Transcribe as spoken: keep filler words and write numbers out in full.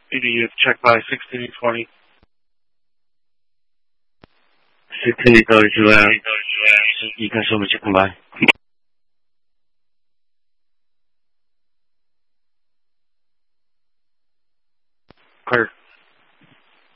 B D youth, check by sixteen twenty. sixteen thirty-two, you can show me check by.